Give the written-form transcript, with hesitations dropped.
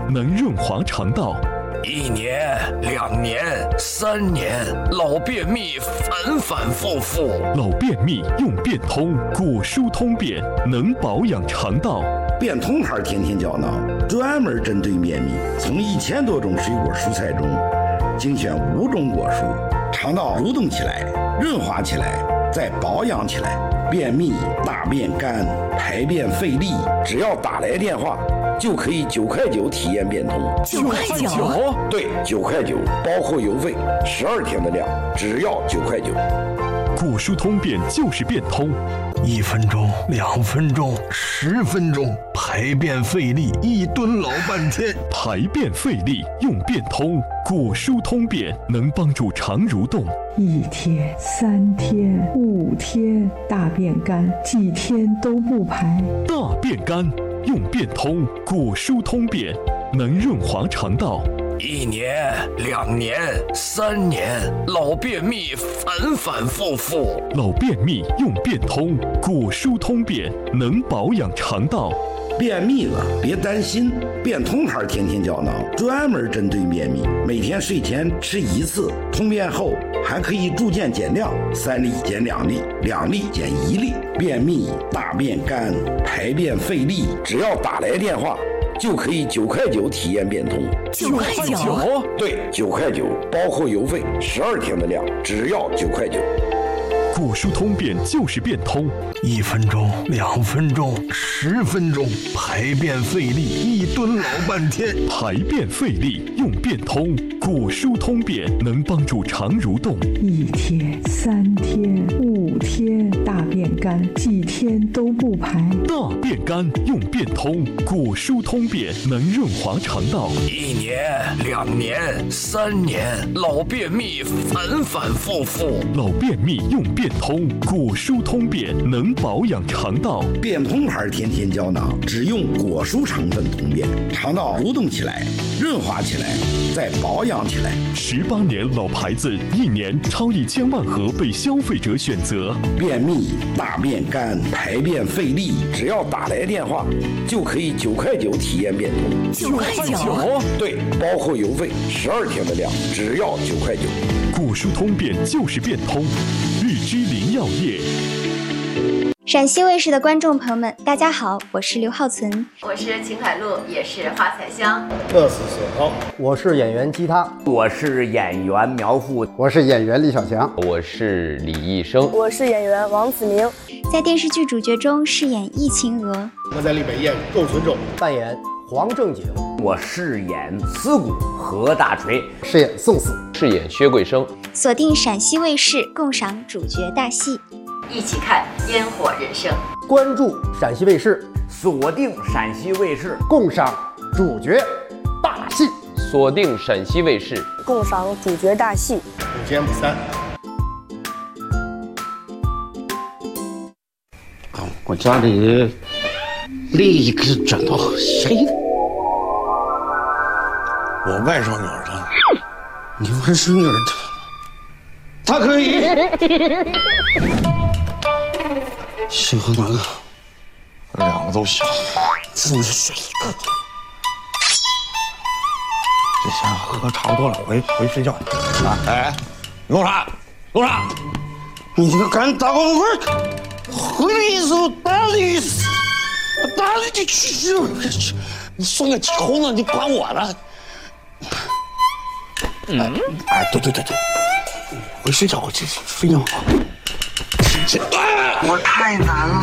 能润滑肠道。 1年、2年、3年，老便秘反反复复。 老便秘用便通，果蔬通便能保养肠道。 便通牌甜甜胶囊专门针对便秘，从1000多种水果蔬菜中精选5种果蔬，肠道蠕动起来，润滑起来，再保养起来。便秘、大便干、排便费力，只要打来电话，就可以9块9体验便通。 9块9？ 对，9块9，包括邮费，12天的量，只要9块9。 果蔬通便就是便通 ，1分钟、2分钟、10分钟，排便费力1吨老半天。 排便费力用便通，果蔬通便能帮助肠蠕动。 1天、3天、5天，大便干几天都不排。 大便干用便通，果蔬通便能润滑肠道。 1年、2年、3年，老便秘反反复复。 老便秘用便通，果蔬通便能保养肠道。 便秘了别担心，便通牌甜甜胶囊专门针对便秘，每天睡前吃1次，通便后还可以逐渐减量，3粒减2粒，2粒减1粒。便秘、大便干、排便费力，只要打来电话，就可以9块9体验便通。 9块9？ 对，9块9，包括邮费12天的量，只要9块9。 果蔬通便就是便通 ，1分钟、2分钟、10分钟，排便费力1吨老半天。 排便费力用便通，果蔬通便能帮助肠蠕动。 1天、3天、5天，大便干几天都不排。 大便干用便通，果蔬通便能润滑肠道。 1年、2年、3年，老便秘反反复复。 老便秘用便通，果蔬通便能保养肠道。 便通牌甜甜胶囊只用果蔬成分通便，肠道蠕动起来，润滑起来，再保养起来。 18年老牌子，1年超1000万盒被消费者选择。 便秘、大便干、排便费力，只要打来电话，就可以9块9体验便通。 9块9？ 对，包括邮费12天的量，只要9块9。 果蔬通便就是便通，日之林药业。 陕西卫视的观众朋友们，大家好，我是刘浩存， 我是秦海璐，也是花彩香， 乐死小涛， 我是演员吉他， 我是演员苗阜， 我是演员李小强， 我是李义生， 我是演员王子明。 在电视剧主角中饰演易晴娥， 我在里面演窦存仲， 扮演黄正经， 我饰演思古何大锤， 饰演宋四， 饰演薛桂生。 锁定陕西卫视，共赏主角大戏， 一起看《烟火人生》， 关注陕西卫视， 锁定陕西卫视， 共赏主角大戏， 锁定陕西卫视， 共赏主角大戏。 5天不散。 我家里立刻转到谁？ 我外甥女儿的。 你外甥女儿的，她可以。喜欢哪个 ？2个都行， 只能选一个。 这下喝差不多了，回睡觉去啊！哎，你弄啥？弄啥？ 你这个敢打我会儿！回来一手打你一手，打你就去！你送个鸡红子，你管我了？哎，对，回睡觉，我去睡觉。我太难了。